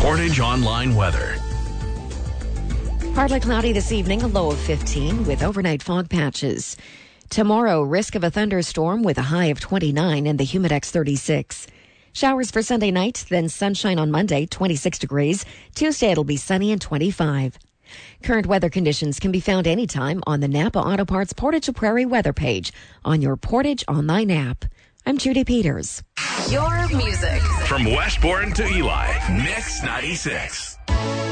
Portage Online weather. Partly cloudy this evening, a low of 15 with overnight fog patches. Tomorrow, risk of a thunderstorm with a high of 29 and the Humidex 36. Showers for Sunday night, then sunshine on Monday, 26 degrees. Tuesday, it'll be sunny and 25. Current weather conditions can be found anytime on the Napa Auto Parts Portage Prairie weather page on your Portage Online app. I'm Judy Peters. Your music. From Westbourne to Eli, Mix 96.